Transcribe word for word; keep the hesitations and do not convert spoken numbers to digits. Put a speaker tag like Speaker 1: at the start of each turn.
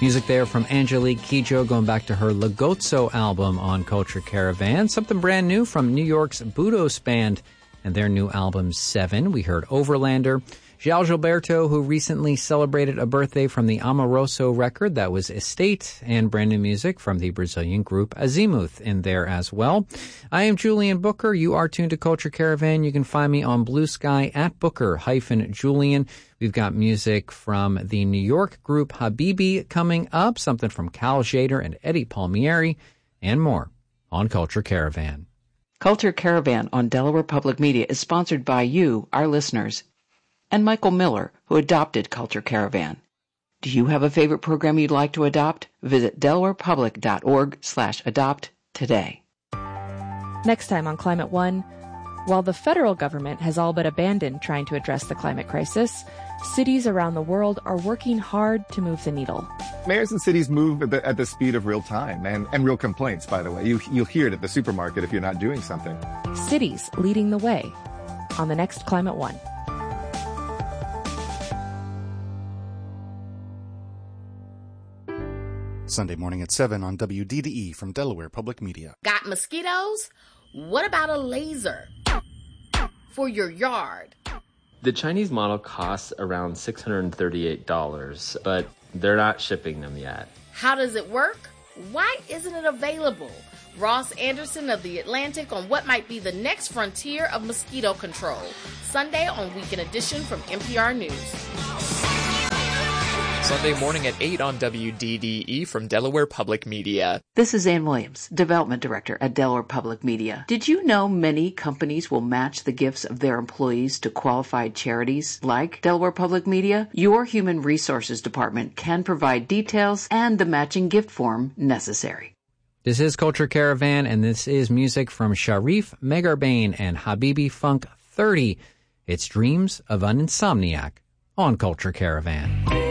Speaker 1: Music there from Angelique Kidjo, going back to her Lagozzo album on Culture Caravan. Something brand new from New York's Budos Band and their new album, Seven. We heard Overlander. João Gilberto, who recently celebrated a birthday from the Amoroso record, that was Estate, and brand new music from the Brazilian group Azimuth in there as well. I am Julian Booker. You are tuned to Culture Caravan. You can find me on Blue Sky at Booker-Julian. We've got music from the New York group Habibi coming up, something from Cal Tjader and Eddie Palmieri, and more on Culture Caravan.
Speaker 2: Culture Caravan on Delaware Public Media is sponsored by you, our listeners, and Michael Miller, who adopted Culture Caravan. Do you have a favorite program you'd like to adopt? Visit delawarepublic.org slash adopt today.
Speaker 3: Next time on Climate One, while the federal government has all but abandoned trying to address the climate crisis, cities around the world are working hard to move the needle.
Speaker 4: Mayors and cities move at the, at the speed of real time and, and real complaints, by the way. You, you'll hear it at the supermarket if you're not doing something.
Speaker 3: Cities leading the way on the next Climate One.
Speaker 5: Sunday morning at seven on W D D E from Delaware Public Media.
Speaker 6: Got mosquitoes? What about a laser for your yard?
Speaker 7: The Chinese model costs around six hundred thirty-eight dollars, but they're not shipping them yet.
Speaker 6: How does it work? Why isn't it available? Ross Anderson of The Atlantic on what might be the next frontier of mosquito control. Sunday on Weekend Edition from N P R News.
Speaker 8: Sunday morning at eight on W D D E from Delaware Public Media.
Speaker 2: This is Ann Williams, Development Director at Delaware Public Media. Did you know many companies will match the gifts of their employees to qualified charities like Delaware Public Media? Your Human Resources Department can provide details and the matching gift form necessary.
Speaker 1: This is Culture Caravan, and this is music from Sharif Megharbane and Habibi Funk thirty. It's Dreams of an Insomniac on Culture Caravan.